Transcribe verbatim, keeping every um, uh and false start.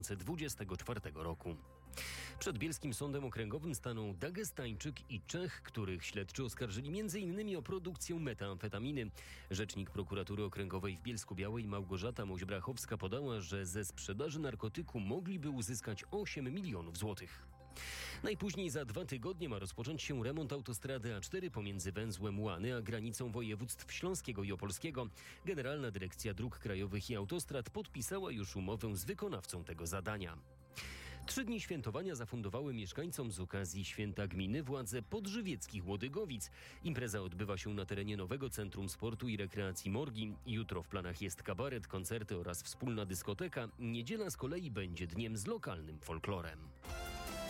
dwudziestego czwartego roku. Przed bielskim sądem okręgowym staną Dagestańczyk i Czech, których śledczy oskarżyli między innymi o produkcję metamfetaminy. Rzecznik prokuratury okręgowej w Bielsku-Białej Małgorzata Moź-Brachowska podała, że ze sprzedaży narkotyku mogliby uzyskać osiem milionów złotych. Najpóźniej za dwa tygodnie ma rozpocząć się remont autostrady A cztery pomiędzy węzłem Łany a granicą województw śląskiego i opolskiego. Generalna Dyrekcja Dróg Krajowych i Autostrad podpisała już umowę z wykonawcą tego zadania. Trzy dni świętowania zafundowały mieszkańcom z okazji święta gminy władze podżywieckich Łodygowic. Impreza odbywa się na terenie nowego Centrum Sportu i Rekreacji Morgi. Jutro w planach jest kabaret, koncerty oraz wspólna dyskoteka. Niedziela z kolei będzie dniem z lokalnym folklorem.